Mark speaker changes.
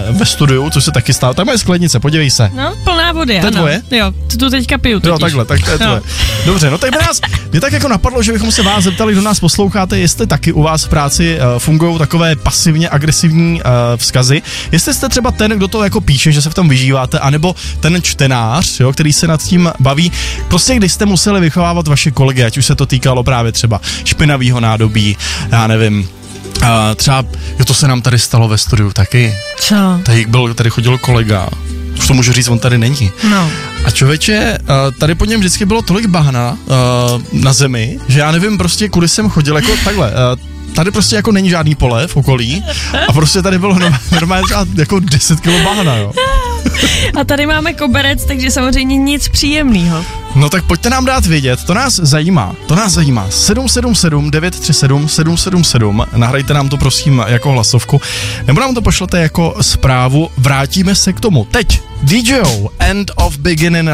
Speaker 1: ve studiu, co se taky stalo. Tam je sklenice, podívej se.
Speaker 2: No, plná vody,
Speaker 1: to je tvoje?
Speaker 2: Jo, tu teďka piju totiž.
Speaker 1: Jo, takhle, tak to je tvoje. Dobře, no tak mě tak jako napadlo, že bychom se vás zeptali, kdo nás posloucháte, jestli taky u vás v práci fungují takové pasivně agresivní vzkazy. Jestli jste třeba ten, kdo to jako píše, že se v tom vyžíváte, anebo ten čtenář, jo, který se nad tím baví. Prostě když jste museli vychovávat vaše kolegy, ať už se to týkalo právě třeba špinavýho nádobí, já nevím, třeba, jo, to se nám tady stalo ve studiu taky.
Speaker 2: Co?
Speaker 1: Tady chodil kolega, už to můžu říct, on tady není.
Speaker 2: No.
Speaker 1: A člověče, tady po něm vždycky bylo tolik bahna na zemi, že já nevím prostě, kudy jsem chodil, jako takhle. Tady prostě jako není žádný pole v okolí a prostě tady bylo normálně třeba jako 10 kilo bahna, jo.
Speaker 2: A tady máme koberec, takže samozřejmě nic příjemného.
Speaker 1: No tak pojďte nám dát vědět, to nás zajímá. 777 937 777, nahrajte nám to prosím jako hlasovku, nebo nám to pošlete jako zprávu, vrátíme se k tomu. Teď DJO, End of Beginning